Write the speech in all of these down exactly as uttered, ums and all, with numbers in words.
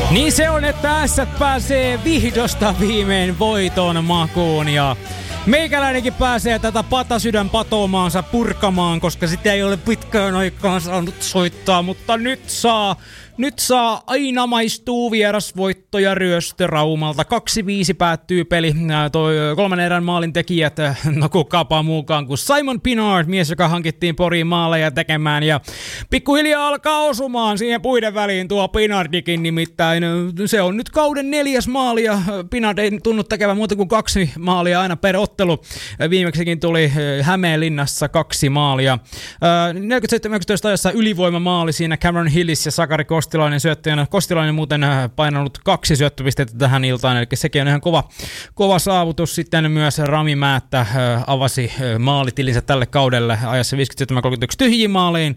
Niin se on, että Ässät pääsee vihdosta viimein voiton makuun ja meikäläinenkin pääsee tätä patasydän patomaansa purkamaan, koska sitä ei ole pitkään aikaan saanut soittaa, mutta nyt saa, nyt saa aina maistuu vierasvoittoja Ryöstö Raumalta. kaksi viisi päättyy peli. Toi kolmannen erän maalin tekijät, no kukaapa muukaan kuin Simon Pinard, mies joka hankittiin Poriin maaleja tekemään ja pikkuhiljaa alkaa osumaan siihen puiden väliin tuo Pinardikin nimittäin. Se on nyt kauden neljäs maali ja Pinard ei tunnu tekevän muuta kuin kaksi maalia aina per ottelu. Viimeksikin tuli Hämeenlinnassa kaksi maalia. neljäkymmentäseitsemän yksitoista ajassa ylivoimamaali siinä Cameron Hillis ja Sakari Kostilainen syöttäjänä. Kostilainen muuten painanut kaksi syöttöpistettä tähän iltaan, eli sekin on ihan kova, kova saavutus. Sitten myös Rami Määttä avasi maalitilinsä tälle kaudelle ajassa viisikymmentäseitsemän kolmekymmentäyksi tyhjiin maaliin.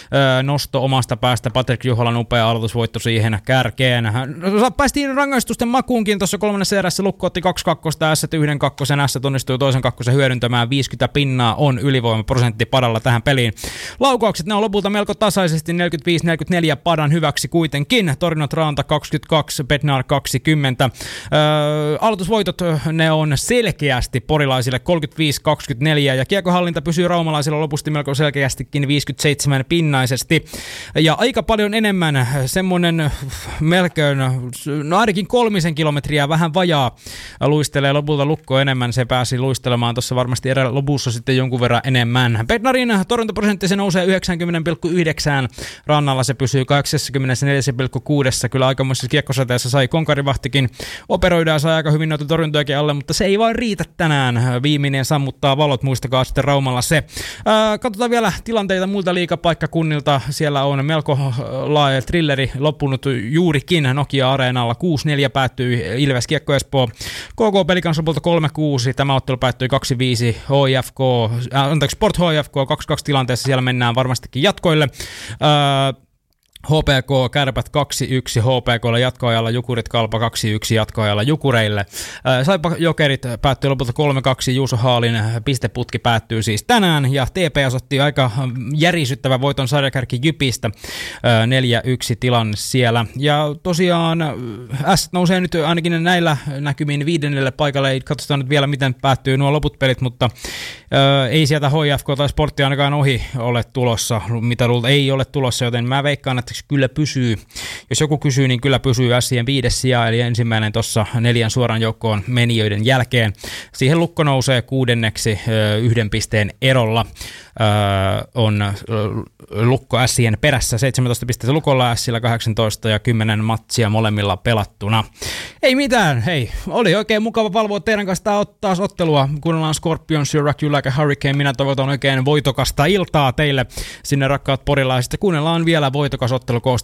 Nosto omasta päästä, Patrik Juholan upea aloitusvoitto siihen kärkeen. Päästiin rangaistusten makuunkin tuossa kolmannessa erässä. Lukko otti kaksi kakkosta, Ässät yhden kakkosen, Ässät onnistui toisen kakkosen hyödyntämään. viisikymmentä pinnaa on ylivoimaprosentti Padalla tähän peliin. Laukaukset ne on lopulta melko tasaisesti neljäkymmentäviisi neljäkymmentäneljä Padan hyväksi kuitenkin. Tornot Raanta kaksikymmentäkaksi, Bednar kaksikymmentä. Öö, aloitusvoitot ne on selkeästi porilaisille kolmekymmentäviisi kaksikymmentäneljä ja kiekohallinta pysyy raumalaisilla lopusti melko selkeästikin viisikymmentäseitsemän pinnaisesti. Ja aika paljon enemmän semmonen melkein, no ainakin kolmisen kilometriä vähän vajaa luistelee lopulta Lukko enemmän. Se pääsi luistelemaan tuossa varmasti erään lopussa sitten jonkun verran enemmän. Bednarin torjuntaprosentti se nousee yhdeksänkymmentä pilkku yhdeksän. Rannalla se pysyy kahdeksankymmentäneljä pilkku kuusi. Kyllä aikamoisessa kiekkosateessa sai Konkarivahtikin operoida ja sai aika hyvin noita torjuntojakin alle, mutta se ei vain riitä tänään. Viimeinen sammuttaa valot, muistakaa sitten Raumalla se. Ää, katsotaan vielä tilanteita muilta liigapaikkakunnilta. Siellä on melko laaja thrilleri loppunut juurikin Nokia-areenalla. kuusi neljä päättyi Ilves Kiekko Espoo. K K Pelikans lopulta kolme kuusi. Tämä ottelu päättyi kaksi viisi. H I F K, äh, anteeksi, Sport H I F K kaksi kaksi tilanteessa. Siellä mennään varmastikin jatkoille. Ää, H P K Kärpät kaksi yksi H P K:lla jatkoajalla, Jukurit Kalpa kaksi yksi jatkoajalla Jukureille. Saipa Jokerit päättyy lopulta kolme kaksi, Juuso Haalin pisteputki päättyy siis tänään ja T P S otti aika järisyttävä voiton sarjakärki Jypistä, neljä yksi tilanne siellä. Ja tosiaan S nousee nyt ainakin näillä näkymin viidennelle paikalle, ei katsotaan nyt vielä miten päättyy nuo loput pelit, mutta ei sieltä H I F K tai Sporttia ainakaan ohi ole tulossa, mitä luulta ei ole tulossa, joten mä veikkaan, että kyllä pysyy. Jos joku kysyy, niin kyllä pysyy Ässien viides sija, eli ensimmäinen tuossa neljän suoran joukkoon menijöiden jälkeen. Siihen Lukko nousee kuudenneksi yhden pisteen erolla. Öö, on Lukko Ässien perässä, seitsemäntoista pistettä Lukolla, Ässillä kahdeksantoista ja kymmenen matsia molemmilla pelattuna. Ei mitään, hei, oli oikein mukava valvoa teidän kanssa taas ottelua. Kuunnellaan Scorpions ja Rock You Like a Hurricane. Minä toivotan oikein voitokasta iltaa teille sinne rakkaat porilaiset. Kuunnellaan vielä voitokas ottelu